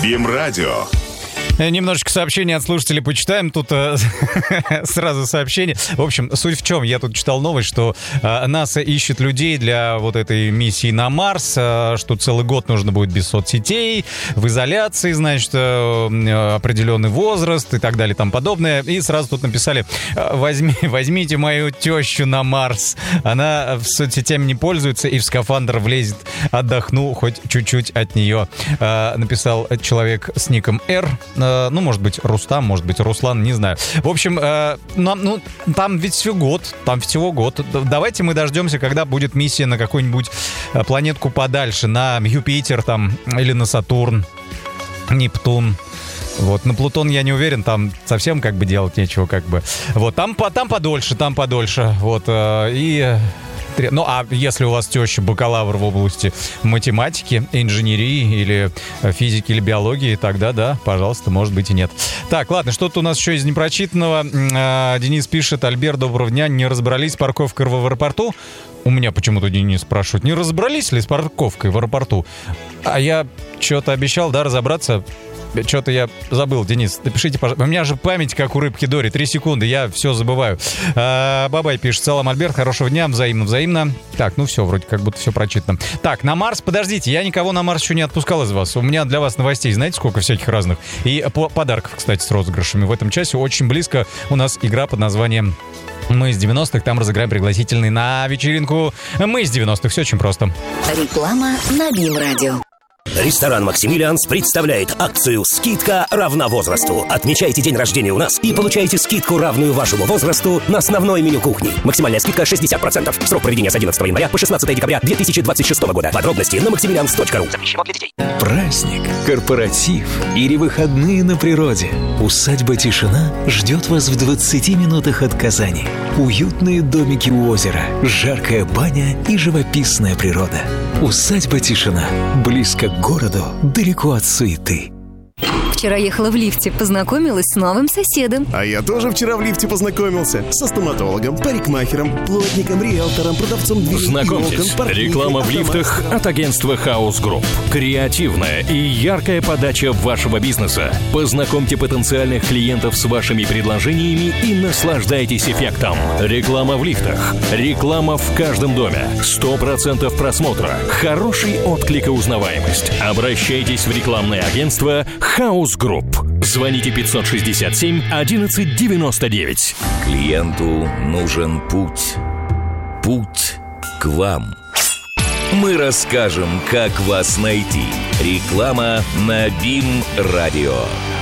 БИМ-радио. Немножечко сообщений от слушателей почитаем. Тут сразу сообщение. В общем, суть в чем? Я тут читал новость, что НАСА ищет людей для вот этой миссии на Марс, что целый год нужно будет без соцсетей, в изоляции, значит, определенный возраст и так далее и тому подобное. И сразу тут написали: возьмите мою тещу на Марс. Она соцсетями не пользуется и в скафандр влезет. Отдохну хоть чуть-чуть от нее. Написал человек с ником R. Ну, может быть, Рустам, может быть, Руслан, не знаю. В общем, там ведь всего год. Давайте мы дождемся, когда будет миссия на какую-нибудь планетку подальше, на Юпитер там, или на Сатурн, Нептун. Вот, на Плутон я не уверен, там совсем как бы делать нечего, как бы. Вот, там подольше, вот, и... Ну, а если у вас теща бакалавр в области математики, инженерии или физики, или биологии, тогда да, пожалуйста, может быть и нет. Так, ладно, что-то у нас еще из непрочитанного. Денис пишет: Альберт, доброго дня, не разобрались с парковкой в аэропорту? У меня почему-то Денис спрашивает, не разобрались ли с парковкой в аэропорту? А я что-то обещал, да, разобраться. Что-то я забыл, Денис, напишите, пожалуйста. У меня же память, как у рыбки Дори, 3 секунды, я все забываю. Бабай пишет: салам, Альберт, хорошего дня, взаимно. Так, ну все, вроде как будто все прочитано. Так, на Марс, подождите, я никого на Марс еще не отпускал из вас. У меня для вас новостей, знаете, сколько всяких разных. И подарков, кстати, с розыгрышами. В этом часе очень близко у нас игра под названием «Мы из 90-х», там разыграем пригласительный на вечеринку «Мы из 90-х», все очень просто. Реклама на БИМ-радио. Ресторан «Максимилианс» представляет акцию «Скидка равна возрасту». Отмечайте день рождения у нас и получайте скидку, равную вашему возрасту, на основное меню кухни. Максимальная скидка 60%. Срок проведения с 11 января по 16 декабря 2026 года. Подробности на maximilians.ru. Запрещено для детей. Праздник, корпоратив или выходные на природе. Усадьба «Тишина» ждет вас в 20 минутах от Казани. Уютные домики у озера, жаркая баня и живописная природа. Усадьба «Тишина». Близко к городу, далеко от суеты. Вчера ехала в лифте, познакомилась с новым соседом. А я тоже вчера в лифте познакомился со стоматологом, парикмахером, плотником, риэлтором, продавцом дверей. Знакомьтесь, реклама в лифтах от агентства House Group. Креативная и яркая подача вашего бизнеса. Познакомьте потенциальных клиентов с вашими предложениями и наслаждайтесь эффектом. Реклама в лифтах. Реклама в каждом доме. 100% просмотра. Хороший отклик и узнаваемость. Обращайтесь в рекламное агентство House Group. Звоните 567 11 99. Клиенту нужен путь. Путь к вам. Мы расскажем, как вас найти. Реклама на БИМ-радио.